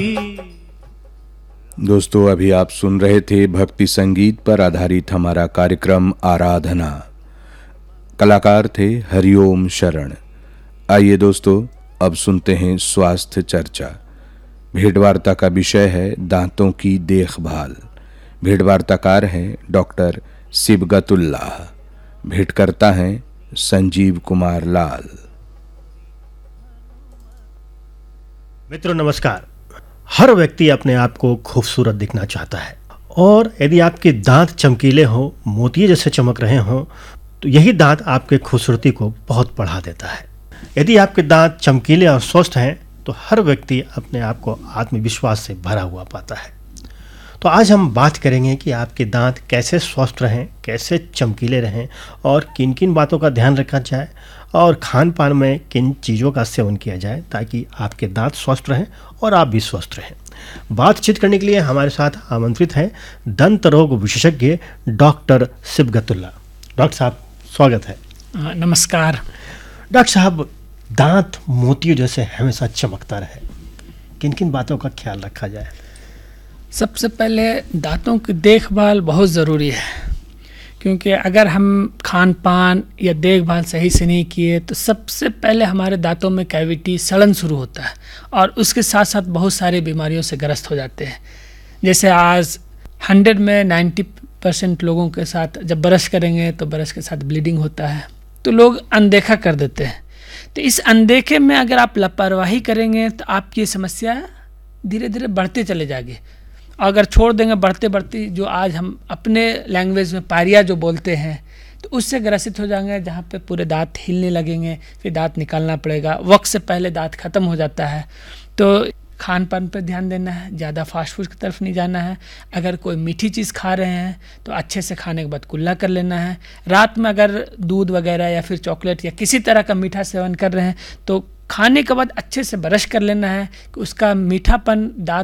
दोस्तों, अभी आप सुन रहे थे भक्ति संगीत पर आधारित हमारा कार्यक्रम आराधना। कलाकार थे हरिओम शरण। आइए दोस्तों, अब सुनते हैं स्वास्थ्य चर्चा। भेंटवार्ता का विषय है दांतों की देखभाल। भेंटवार्ताकार हैं डॉक्टर सिबगतुल्लाह। भेंटकर्ता हैं संजीव कुमार लाल। मित्रों नमस्कार। हर व्यक्ति अपने आप को खूबसूरत दिखना चाहता है, और यदि आपके दांत चमकीले हों, मोतिये जैसे चमक रहे हों, तो यही दांत आपके खूबसूरती को बहुत बढ़ा देता है। यदि आपके दांत चमकीले और स्वस्थ हैं तो हर व्यक्ति अपने आप को आत्मविश्वास से भरा हुआ पाता है। तो आज हम बात करेंगे कि आपके दांत कैसे स्वस्थ रहें, कैसे चमकीले रहें, और किन किन बातों का ध्यान रखा जाए, और खान पान में किन चीज़ों का सेवन किया जाए ताकि आपके दांत स्वस्थ रहें और आप भी स्वस्थ रहें। बातचीत करने के लिए हमारे साथ आमंत्रित हैं दंत रोग विशेषज्ञ डॉक्टर सिबगतुल्लाह। डॉक्टर साहब, स्वागत है। नमस्कार। डॉक्टर साहब, दांत मोतियों जैसे हमेशा चमकता रहे, किन किन बातों का ख्याल रखा जाए? सबसे पहले दांतों की देखभाल बहुत ज़रूरी है, क्योंकि अगर हम खान पान या देखभाल सही से नहीं किए तो सबसे पहले हमारे दांतों में कैविटी, सड़न शुरू होता है, और उसके साथ साथ बहुत सारी बीमारियों से ग्रस्त हो जाते हैं। जैसे आज 100 में 90% लोगों के साथ जब ब्रश करेंगे तो ब्रश के साथ ब्लीडिंग होता है, तो लोग अनदेखा कर देते हैं। तो इस अनदेखे में अगर आप लापरवाही करेंगे तो आपकी समस्या धीरे धीरे बढ़ते चले जाएगी। अगर छोड़ देंगे बढ़ते बढ़ते, जो आज हम अपने लैंग्वेज में पायरिया जो बोलते हैं, तो उससे ग्रसित हो जाएंगे, जहाँ पे पूरे दांत हिलने लगेंगे, फिर दांत निकालना पड़ेगा, वक्त से पहले दांत ख़त्म हो जाता है। तो खान पान पर ध्यान देना है, ज़्यादा फास्ट फूड की तरफ नहीं जाना है। अगर कोई मीठी चीज़ खा रहे हैं तो अच्छे से खाने के बाद कुल्ला कर लेना है। रात में अगर दूध वगैरह या फिर चॉकलेट या किसी तरह का मीठा सेवन कर रहे हैं तो खाने के बाद अच्छे से ब्रश कर लेना है कि उसका मीठापन दांत